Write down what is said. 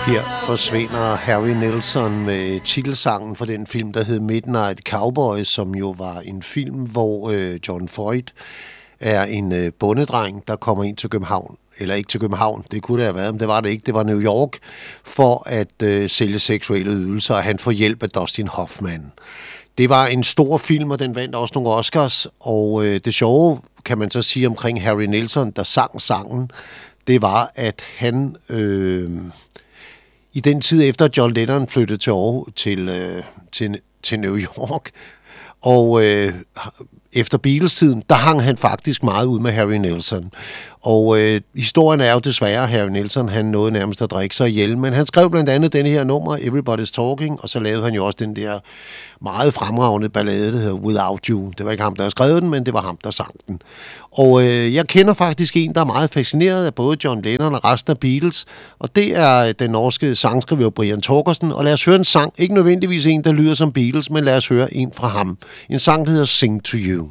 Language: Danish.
Her forsvinder Harry Nilsson med titelsangen for den film, der hed Midnight Cowboy, som jo var en film, hvor John Voight er en bondedreng, der kommer ind til København. Eller ikke til København, det kunne det have været, men det var det ikke. Det var New York for at sælge seksuelle ydelser, og han får hjælp af Dustin Hoffman. Det var en stor film, og den vandt også nogle Oscars, og det sjove, kan man så sige omkring Harry Nilsson, der sang sangen, det var, at han i den tid efter John Lennon flyttede til New York, og efter Beatles-tiden, der hang han faktisk meget ud med Harry Nilsson. Og historien er jo desværre, at Harry Nilsson, han nåede nærmest at drikke sig ihjel, men han skrev blandt andet denne her nummer, Everybody's Talking, og så lavede han jo også den der meget fremragende ballade, der hedder Without You. Det var ikke ham, der havde skrevet den, men det var ham, der sang den. Og jeg kender faktisk en, der er meget fascineret af både John Lennon og resten af Beatles, og det er den norske sangskriver Brian Torgersen, og lad os høre en sang, ikke nødvendigvis en, der lyder som Beatles, men lad os høre en fra ham. En sang, der hedder Sing to You.